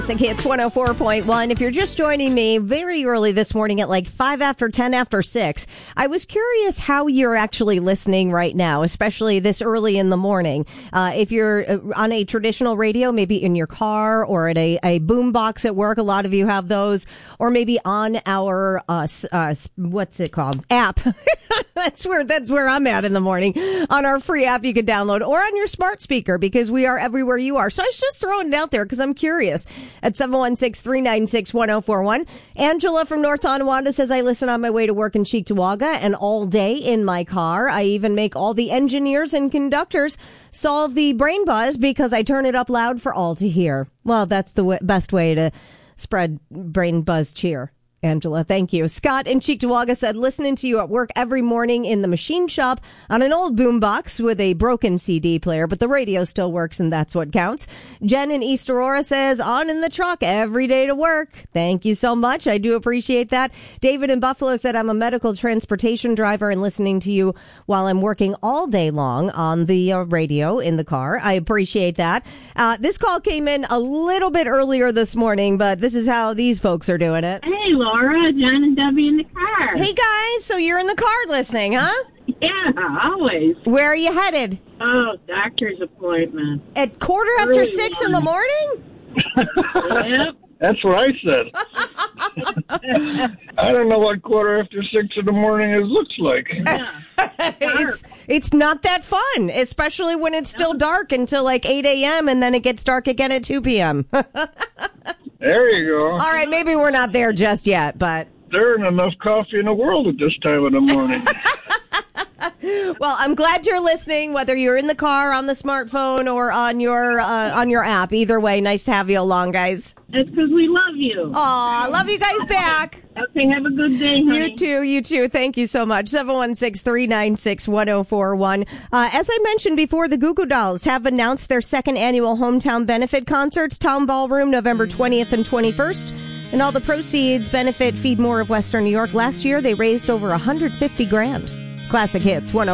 Hits 104.1. If you're just joining me very early this morning at like 5 after 10 after 6, I was curious how you're actually listening right now, especially this early in the morning. If you're on a traditional radio, maybe in your car or at a boom box at work, a lot of you have those, or maybe on our, what's it called? App. That's where I'm at in the morning. On our free app you can download, or on your smart speaker, because we are everywhere you are. So I was just throwing it out there because I'm curious. At 716-396-1041. Angela from North Tonawanda says, I listen on my way to work in Cheektowaga and all day in my car. I even make all the engineers and conductors solve the brain buzz because I turn it up loud for all to hear. Well, that's the best way to spread brain buzz cheer. Angela, thank you. Scott in Cheektowaga said, listening to you at work every morning in the machine shop on an old boombox with a broken CD player, but the radio still works and that's what counts. Jen in East Aurora says, on in the truck every day to work. Thank you so much. I do appreciate that. David in Buffalo said, I'm a medical transportation driver and listening to you while I'm working all day long on the radio in the car. I appreciate that. This call came in a little bit earlier this morning, but this is how these folks are doing it. Hey, Laura, John, and Debbie in the car. Hey, guys. So you're in the car listening, huh? Yeah, always. Where are you headed? Oh, doctor's appointment. At 6:15 in the morning? Yep. That's what I said. I don't know what 6:15 in the morning looks like. Yeah. It's not that fun, especially when it's still dark until like 8 a.m. and then it gets dark again at 2 p.m. There you go. All right, maybe we're not there just yet, but... There ain't enough coffee in the world at this time of the morning. Well, I'm glad you're listening, whether you're in the car, on the smartphone, or on your app. Either way, nice to have you along, guys. That's because we love you. Aw, love you guys back. Okay, have a good day, honey. You too. Thank you so much. 716-396-1041. As I mentioned before, the Goo Goo Dolls have announced their second annual hometown benefit concerts, Town Ballroom, November 20th and 21st. And all the proceeds benefit Feed More of Western New York. Last year, they raised over $150,000. Classic Hits 104.